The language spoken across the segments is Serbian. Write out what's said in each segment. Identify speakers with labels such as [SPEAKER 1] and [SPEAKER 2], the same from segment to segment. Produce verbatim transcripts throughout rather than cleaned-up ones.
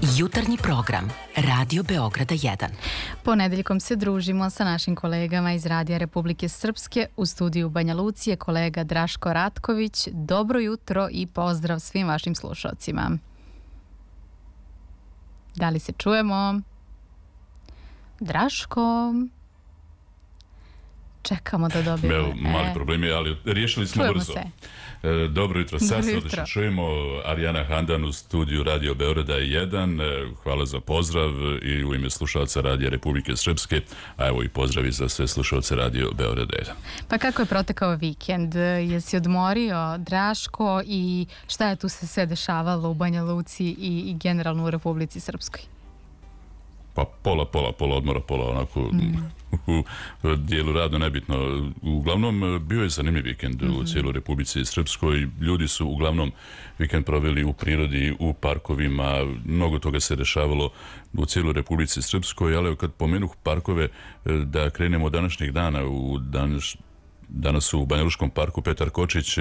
[SPEAKER 1] Jutarnji program Radio Beograda jedan.
[SPEAKER 2] Ponedeljkom se družimo sa našim kolegama iz Radija Republike Srpske. U studiju Banja Luci je kolega Draško Ratković. Dobro jutro i pozdrav svim vašim slušalcima. Da li se čujemo? Draško... Čekamo da dobijemo.
[SPEAKER 3] Evo, mali problemi, ali riješili smo
[SPEAKER 2] Čujemo
[SPEAKER 3] brzo.
[SPEAKER 2] se.
[SPEAKER 3] E, dobro jutro, sad se odlično čujemo. Arijana Handan u studiju Radio Beograda jedan. E, hvala za pozdrav i u ime slušalca Radija Republike Srpske, a evo i pozdravi za sve slušalce Radio Beograda jedan.
[SPEAKER 2] Pa kako je protekao vikend? Jesi odmorio, Draško, i šta je tu se sve dešavalo u Banja Luci i, i generalno u Republici Srpskoj?
[SPEAKER 3] Pa pola, pola, pola odmora, pola onako mm. u dijelu radno nebitno. Uglavnom bio je zanimljiv vikend mm-hmm. u cijeloj Republici Srpskoj. Ljudi su uglavnom vikend proveli u prirodi, u parkovima. Mnogo toga se dešavalo u cijeloj Republici Srpskoj, ali kad pomenuh parkove, da krenemo od današnjeg dana, u današ Danas u Banja Lučkom parku Petar Kočić,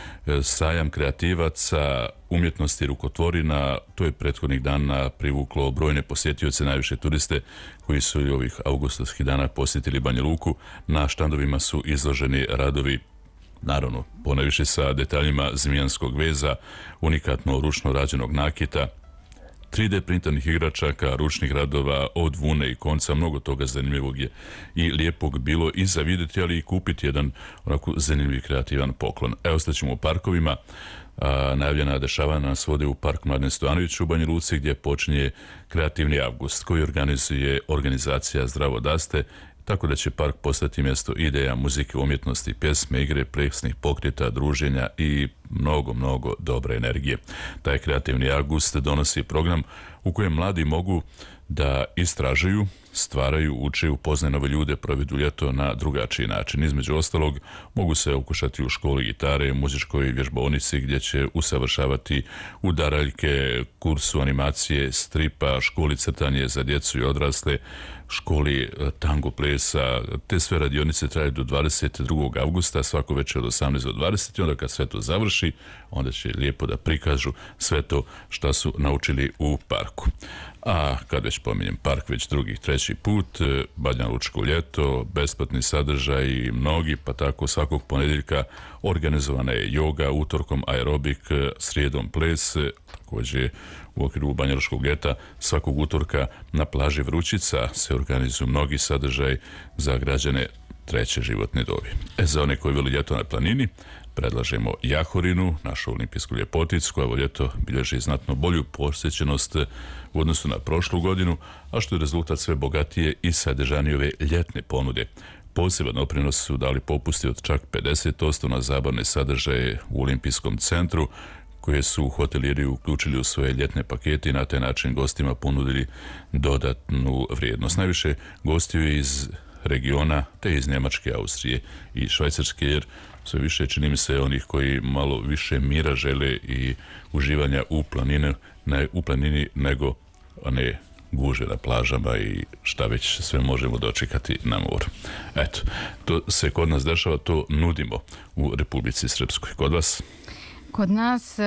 [SPEAKER 3] sajam kreativaca, umjetnosti rukotvorina. To je prethodnih dana privuklo brojne posjetioce, najviše turiste koji su i ovih avgustovskih dana posjetili Banja Luku. Na štandovima su izloženi radovi, naravno ponajviše sa detaljima zmijanskog veza, unikatno ručno rađenog nakita, tri D printanih igračaka, ručnih radova od vune i konca. Mnogo toga zanimljivog je i lijepog bilo i za vidjeti, ali i kupiti jedan onako zanimljiv kreativan poklon. Evo, staćemo u parkovima. A, najavljena dešavanja nas vode u Park Mladen Stojanović u Banja Luci, gdje počinje kreativni avgust koji organizuje organizacija Zdravo daste, tako da će park postati mjesto ideja, muzike, umjetnosti, pjesme, igre, plesnih pokreta, druženja i mnogo, mnogo dobre energije. Taj kreativni avgust donosi program u kojem mladi mogu da istražuju, stvaraju, uče, upoznaju nove ljude, provedu ljeto na drugačiji način. Između ostalog, mogu se okušati u školi gitare, muzičkoj vježbaonici gdje će usavršavati udaraljke, kursu animacije, stripa, školi crtanje za djecu i odrasle, školi tango plesa. Te sve radionice traju do dvadeset drugog avgusta, svako večer od osamnaest do dvadeset, i onda kad sve to završi, onda će lijepo da prikažu sve to što su naučili u parku. A kad već pominjem park već drugi, treći put, Banja Lučko ljeto, besplatni sadržaj i mnogi, pa tako svakog ponedjeljka organizovana je joga, utorkom aerobik, srijedom ples, također u okviru Banja Lučkog ljeta svakog utorka na plaži Vrućica se organizuju mnogi sadržaj za građane treće životne dobi. E, za one koji voli ljeto na planini, predlažemo Jahorinu, našu olimpijsku ljepoticu, koja ovo ljeto bilježi znatno bolju posjećenost u odnosu na prošlu godinu, a što je rezultat sve bogatije i sadržanije ove ljetne ponude. Poseban doprinos su dali popusti od čak pedeset posto na zabavne sadržaje u olimpijskom centru, koje su hotelijeri uključili u svoje ljetne pakete i na taj način gostima ponudili dodatnu vrijednost. Najviše gostiju iz regiona, te iz Njemačke, Austrije i Švajcarske, jer sve više čini mi se onih koji malo više mira žele i uživanja u planini, ne, u planini nego one guže na plažama i šta već sve možemo dočekati na moru. Eto, to se kod nas dešava, to nudimo u Republici Srpskoj. Kod vas?
[SPEAKER 2] Kod nas e,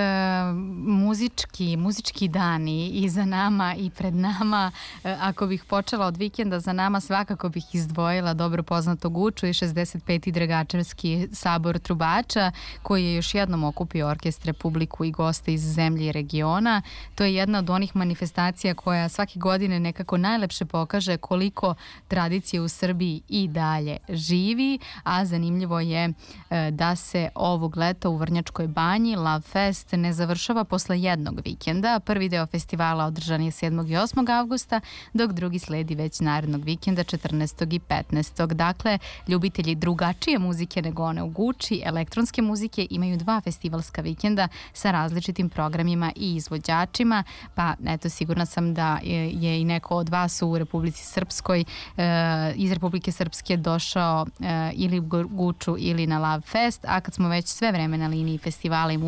[SPEAKER 2] muzički, muzički dani i za nama i pred nama. E, ako bih počela od vikenda, za nama svakako bih izdvojila dobro poznato Guču i šezdeset peti Dragačevski sabor trubača, koji je još jednom okupio orkestre, publiku i goste iz zemlje i regiona. To je jedna od onih manifestacija koja svake godine nekako najlepše pokaže koliko tradicije u Srbiji i dalje živi, a zanimljivo je e, da se ovog leta u Vrnjačkoj banji Love Fest ne završava posle jednog vikenda. Prvi deo festivala održan je sedmog i osmog avgusta, dok drugi sledi već narednog vikenda četrnaestog i petnaestog Dakle, ljubitelji drugačije muzike nego one u Guči, elektronske muzike, imaju dva festivalska vikenda sa različitim programima i izvođačima, pa eto, sigurna sam da je, je i neko od vas u Republici Srpskoj, e, iz Republike Srpske došao e, ili u Guču ili na Love Fest, a kad smo već sve vreme na liniji festivala i muzike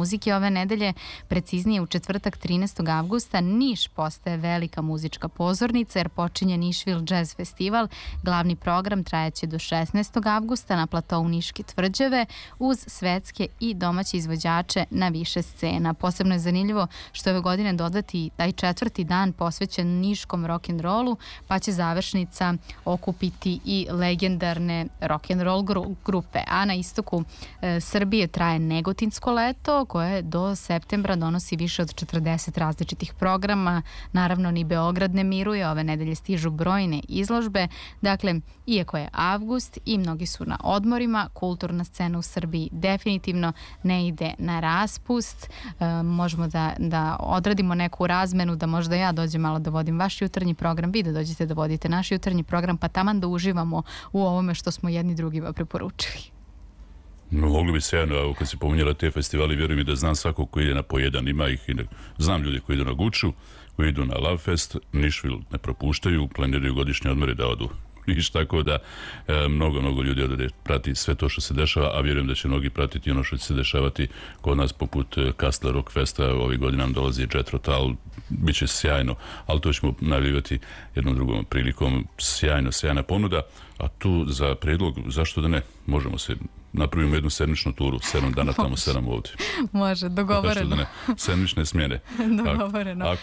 [SPEAKER 2] muzike ove nedelje. Preciznije u četvrtak trinaestog avgusta Niš postaje velika muzička pozornica jer počinje Nišvil Jazz Festival. Glavni program trajaće do šesnaestog avgusta na platovu Niške tvrđave uz svetske i domaće izvođače na više scena. Posebno je zanimljivo što ove godine dodati taj četvrti dan posvećen niškom rock'n'rollu, pa će završnica okupiti i legendarne rock'n'roll gru grupe. A na istoku e, Srbije traje Negotinsko leto koje do septembra donosi više od četrdeset različitih programa. Naravno ni Beograd ne miruje, ove nedelje stižu brojne izložbe. Dakle, iako je avgust i mnogi su na odmorima, kulturna scena u Srbiji definitivno ne ide na raspust. E, možemo da, da odradimo neku razmenu, da možda ja dođem malo da vodim vaš jutarnji program, vi da dođete da vodite naš jutarnji program, pa taman da uživamo u ovome što smo jedni drugima preporučili.
[SPEAKER 3] No, mogli bi se jedno, evo kad si pominjala te festivali, vjerujem mi da znam svako koji ide na pojedan, ima ih i ne, znam ljudi koji idu na Guču, koji idu na Lovefest, Nišvil ne propuštaju, planiraju godišnje odmore da odu Niš, tako da e, mnogo, mnogo ljudi odre prati sve to što se dešava, a vjerujem da će mnogi pratiti ono što će se dešavati kod nas poput Kastle Rock Festa, ovih godina nam dolazi Jethro Tull, bit će sjajno, ali to ćemo najavljivati jednom drugom prilikom, sjajno, sjajna ponuda, a tu za predlog, zašto da ne, možemo se napravimo jednu sedmičnu turu, sedam dana tamo, sedam ovdje.
[SPEAKER 2] Može, dogovoreno.
[SPEAKER 3] Zašto da ne, sedmične smjene.
[SPEAKER 2] Dogovoreno.
[SPEAKER 3] Ako